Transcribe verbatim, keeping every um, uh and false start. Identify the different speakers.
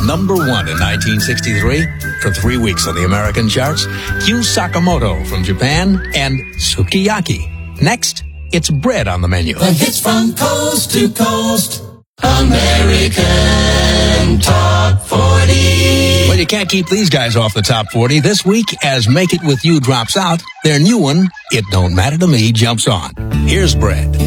Speaker 1: number one in nineteen sixty-three for three weeks on the American charts. Q Sakamoto from Japan and Sukiyaki. Next, it's bread on the menu.
Speaker 2: The hits from coast to coast. American Top forty.
Speaker 1: Well, you can't keep these guys off the top forty. This week, as Make It With You drops out, their new one, It Don't Matter to Me, jumps on. Here's Bread.